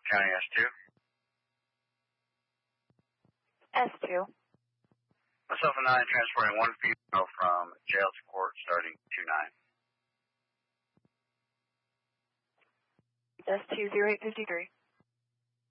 County S2. S2. Myself and 9 transporting one female from jail to court starting 2-9. S2 0853.